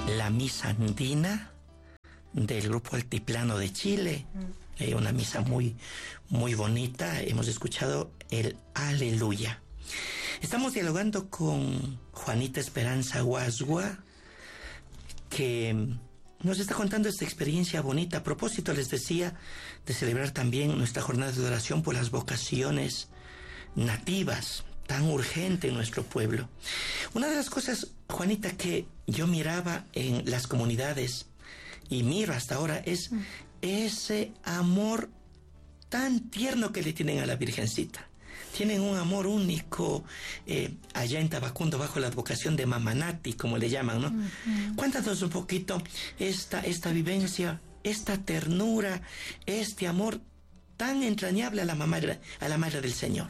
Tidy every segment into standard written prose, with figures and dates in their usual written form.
la misa andina del grupo Altiplano de Chile, una misa muy, muy bonita. Hemos escuchado el Aleluya. Estamos dialogando con Juanita Esperanza Guasgua, que nos está contando esta experiencia bonita. A propósito, les decía, de celebrar también nuestra jornada de oración por las vocaciones nativas, tan urgente en nuestro pueblo. Una de las cosas, Juanita, que yo miraba en las comunidades y miro hasta ahora es ese amor tan tierno que le tienen a la Virgencita. Tienen un amor único allá en Tabacundo, bajo la advocación de Mamanati, como le llaman, ¿no? Cuéntanos un poquito esta vivencia, esta ternura, este amor tan entrañable a la Madre del Señor.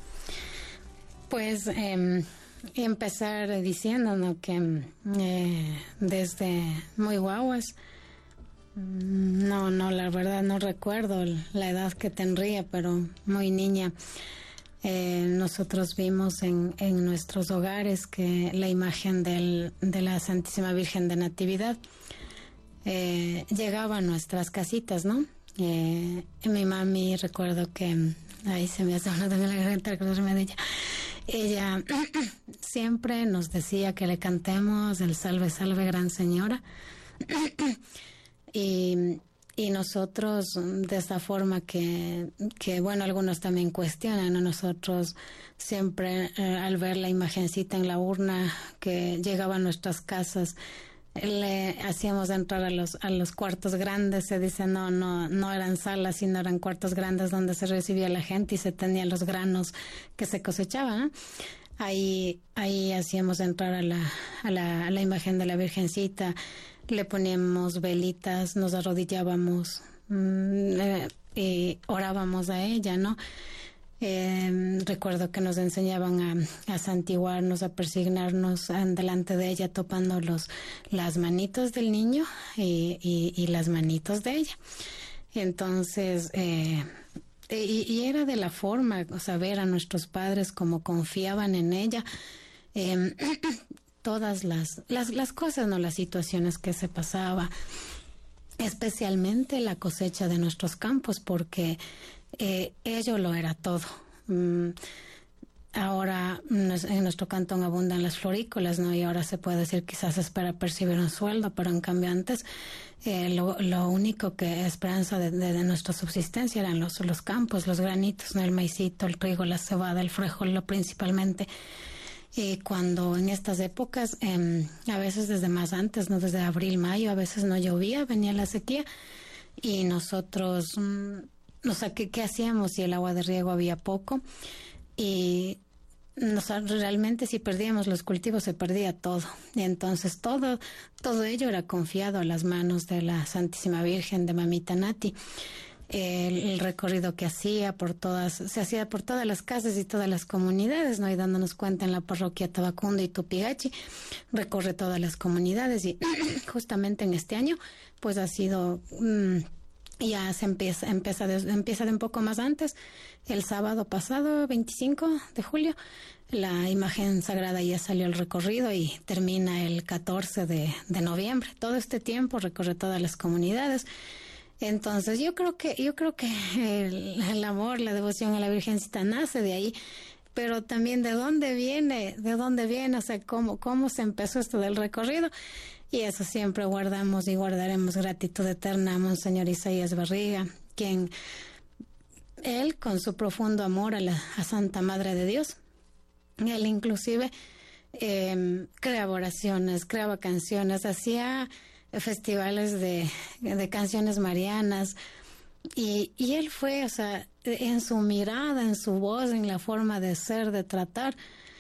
Pues empezar diciendo, ¿no?, que desde muy guaguas, no, la verdad no recuerdo la edad que tendría, pero muy niña, nosotros vimos en nuestros hogares que la imagen de la Santísima Virgen de Natividad llegaba a nuestras casitas, ¿no? Mi mami, recuerdo que, ahí se me hace una de la garganta acordarme de ella. Ella siempre nos decía que le cantemos el Salve, Salve, Gran Señora. Y nosotros, de esta forma que bueno, algunos también cuestionan, ¿no? Nosotros siempre, al ver la imagencita en la urna que llegaba a nuestras casas, le hacíamos entrar a los cuartos grandes. Se dice, no eran salas, sino eran cuartos grandes donde se recibía la gente y se tenían los granos que se cosechaban, ¿no? Ahí hacíamos entrar a la imagen de la Virgencita, le poníamos velitas, nos arrodillábamos y orábamos a ella, ¿no? Recuerdo que nos enseñaban a santiguarnos, a persignarnos delante de ella, topando las manitos del niño y las manitos de ella. Entonces, y era de la forma, o sea, ver a nuestros padres como confiaban en ella, todas las cosas, ¿no?, las situaciones que se pasaba, especialmente la cosecha de nuestros campos, porque ello lo era todo. Ahora en nuestro cantón abundan las florícolas, ¿no? Y ahora se puede decir quizás espera percibir un sueldo, pero en cambio antes lo único que esperanza de nuestra subsistencia eran los campos, los granitos, ¿no? El maicito, el trigo, la cebada, el frijol, principalmente. Y cuando en estas épocas, a veces desde más antes, ¿no?, desde abril, mayo, a veces no llovía, venía la sequía y nosotros, o sea, ¿qué hacíamos si el agua de riego había poco? Y realmente si perdíamos los cultivos se perdía todo. Y entonces todo ello era confiado a las manos de la Santísima Virgen, de Mamita Nati. El recorrido que se hacía por todas las casas y todas las comunidades, ¿no? Y dándonos cuenta en la parroquia Tabacundo y Tupigachi, recorre todas las comunidades y justamente en este año, pues ha sido, ya se empieza de un poco más antes. El sábado pasado, 25 de julio, la imagen sagrada ya salió al recorrido y termina el 14 de noviembre. Todo este tiempo recorre todas las comunidades. Entonces yo creo que el amor, la devoción a la Virgencita nace de ahí, pero también de dónde viene, o sea, cómo se empezó esto del recorrido. Y eso siempre guardamos y guardaremos gratitud eterna a Monseñor Isaías Barriga, quien él, con su profundo amor a Santa Madre de Dios, él inclusive creaba oraciones, creaba canciones, hacía festivales de canciones marianas, y él fue, o sea, en su mirada, en su voz, en la forma de ser, de tratar,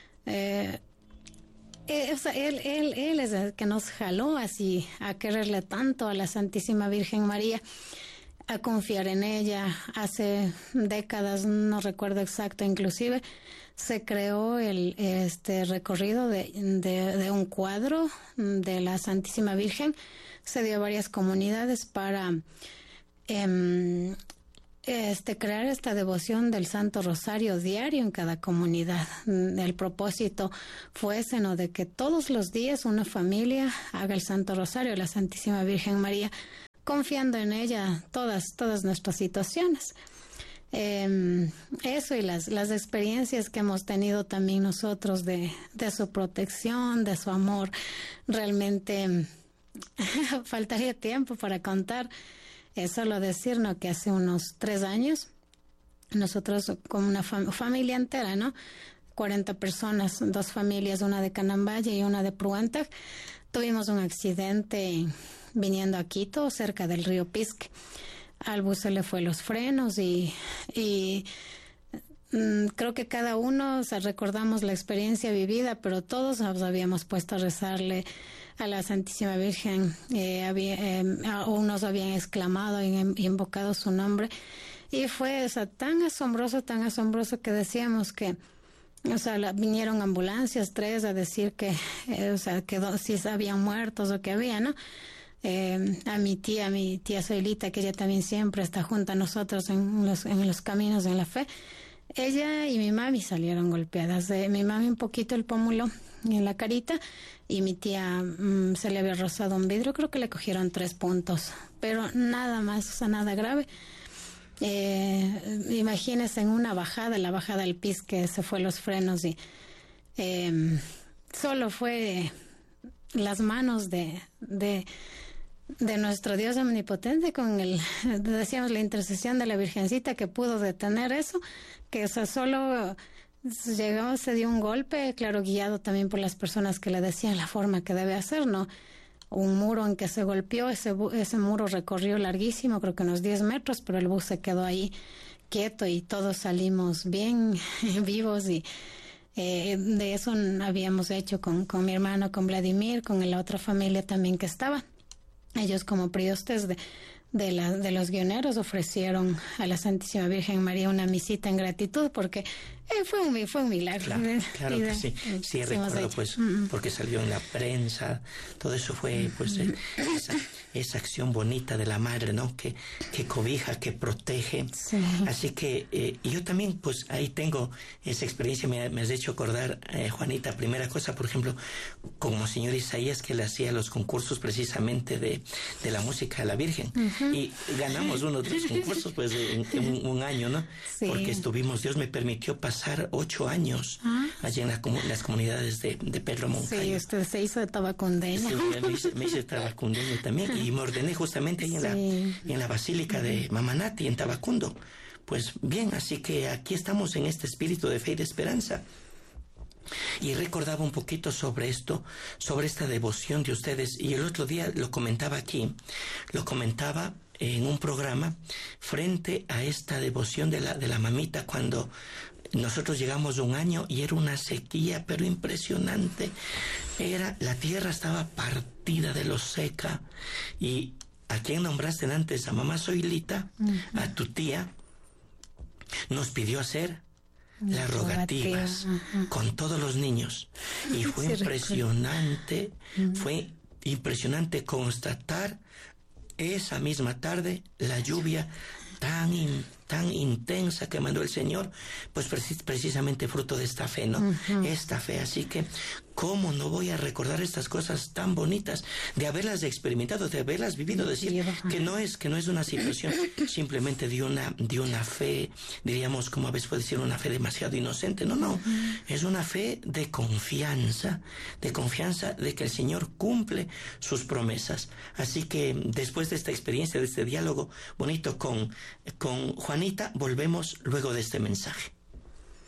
o sea, él es el que nos jaló así a quererle tanto a la Santísima Virgen María, a confiar en ella. Hace décadas, no recuerdo exacto, inclusive se creó este recorrido de un cuadro de la Santísima Virgen. Se dio a varias comunidades para crear esta devoción del Santo Rosario diario en cada comunidad. El propósito fue ese, ¿no? De que todos los días una familia haga el Santo Rosario a la Santísima Virgen María, confiando en ella todas nuestras situaciones. Eso y las experiencias que hemos tenido también nosotros de su protección, de su amor, realmente faltaría tiempo para contar. Solo decir, ¿no?, que hace unos 3 años nosotros como una familia entera, ¿no?, 40 personas, 2 familias, una de Canambaye y una de Pruantag, tuvimos un accidente viniendo a Quito, cerca del río Pisque. Al bus se le fue los frenos y creo que cada uno, o sea, recordamos la experiencia vivida, pero todos nos habíamos puesto a rezarle a la Santísima Virgen, unos habían exclamado y invocado su nombre, y fue, o sea, tan asombroso que decíamos que, o sea, vinieron ambulancias, 3, a decir que, o sea, que si habían muertos o que había, ¿no? A mi tía Zoilita, que ella también siempre está junto a nosotros en los caminos de la fe, ella y mi mami salieron golpeadas. Mi mami un poquito el pómulo en la carita, y mi tía se le había rozado un vidrio, creo que le cogieron 3 puntos, pero nada más, o sea, nada grave. Imagínense en una bajada, la bajada del Pisque, se fue los frenos y solo fue las manos de nuestro Dios omnipotente, decíamos, la intercesión de la Virgencita, que pudo detener eso, que, o sea, solo llegó, se dio un golpe, claro, guiado también por las personas que le decían la forma que debe hacer, ¿no? Un muro en que se golpeó, ese muro recorrió larguísimo, creo que unos 10 metros, pero el bus se quedó ahí quieto y todos salimos bien vivos, y de eso habíamos hecho con mi hermano, con Vladimir, con la otra familia también que estaba. Ellos, como priostes de los guioneros, ofrecieron a la Santísima Virgen María una misita en gratitud, porque fue un milagro. Claro que sí. Sí, recuerdo, pues, porque salió en la prensa, todo eso fue, pues, esa acción bonita de la madre, ¿no?, que cobija, que protege. Sí. Así que yo también, pues, ahí tengo esa experiencia. Me has hecho acordar, Juanita, primera cosa, por ejemplo, como señor Isaías, que le hacía los concursos precisamente de la música a la Virgen. Y ganamos uno de los concursos, pues, en un año, ¿no? Sí. Porque Dios me permitió pasar 8 años allí en las comunidades de Pedro Moncayo. Sí, usted se hizo de tabacundeño. Sí, me hice tabacundeño también, y me ordené justamente ahí en la Basílica de Mamanati, en Tabacundo. Pues bien, así que aquí estamos en este espíritu de fe y de esperanza. Y recordaba un poquito sobre esto, sobre esta devoción de ustedes, y el otro día lo comentaba en un programa frente a esta devoción de la mamita, cuando nosotros llegamos 1 año y era una sequía pero impresionante. La tierra estaba partida de lo seca. Y ¿a quién nombraste antes? A mamá Zoilita, a tu tía, nos pidió hacer las rogativas con todos los niños. Y fue impresionante, fue impresionante constatar esa misma tarde la lluvia tan intensa que mandó el Señor, pues precisamente fruto de esta fe, ¿no? Esta fe. Así que, ¿cómo no voy a recordar estas cosas tan bonitas, de haberlas experimentado, de haberlas vivido? Decir que no es una situación simplemente de una fe, diríamos, como a veces puede decir, una fe demasiado inocente. No, es una fe de confianza de que el Señor cumple sus promesas. Así que, después de esta experiencia, de este diálogo bonito con Juanita, volvemos luego de este mensaje.